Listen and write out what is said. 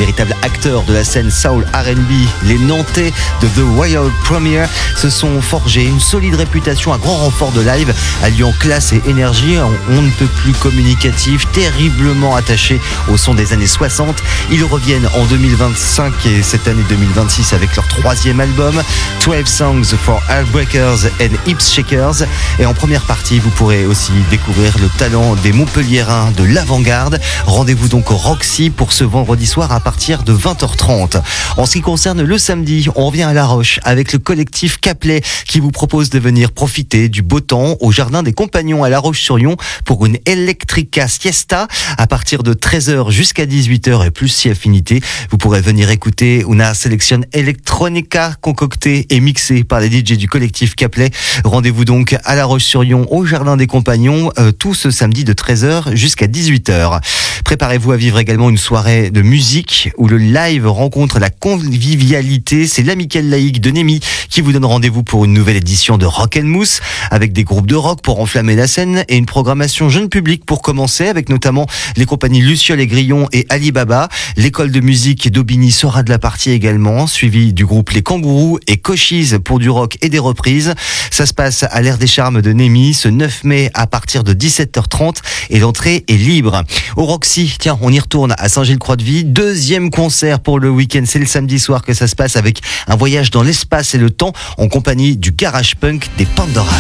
véritables acteurs de la scène soul R&B, les Nantais de The Royal Premiere, se sont forgés une solide réputation à grand renfort de live, alliant classe et énergie. On ne peut plus communicatif, terriblement attaché au son des années 60. Ils reviennent en 2025 et cette année 2026 avec leur troisième album, 12 Songs for Heartbreakers and Hips Shakers. Et en première partie, vous pourrez aussi découvrir le talent des Montpelliérains de l'avant-garde. Rendez-vous donc au Roxy pour ce vendredi soir à partir de 20h30. En ce qui concerne le samedi, on revient à La Roche avec le collectif Caplet qui vous propose de venir profiter du beau temps au Jardin des Compagnons à La Roche-sur-Yon pour une Electrica Siesta à partir de 13h jusqu'à 18h et plus si affinité. Vous pourrez venir écouter una sélection electronica concoctée et mixée par les DJ du collectif Caplet. Rendez-vous donc à La Roche-sur-Yon au Jardin des Compagnons tout ce samedi de 13h jusqu'à 18h. Préparez-vous à vivre également une soirée de musique où le live rencontre la convivialité. C'est l'Amicale laïque de Némy qui vous donne rendez-vous pour une nouvelle édition de Rock & Mousse avec des groupes de rock pour enflammer la scène et une programmation jeune public pour commencer avec notamment les compagnies Luciole et Grillon et Alibaba. L'école de musique d'Aubigny sera de la partie également, suivi du groupe Les Kangourous et Cochise pour du rock et des reprises. Ça se passe à l'Air des Charmes de Némy ce 9 mai à partir de 17h30 et l'entrée est libre. Au Roxy, tiens, on y retourne à Saint-Gilles-Croix-de-Vie. Deuxième concert pour le week-end, c'est le samedi soir que ça se passe avec un voyage dans l'espace et le temps en compagnie du garage punk des Pandora.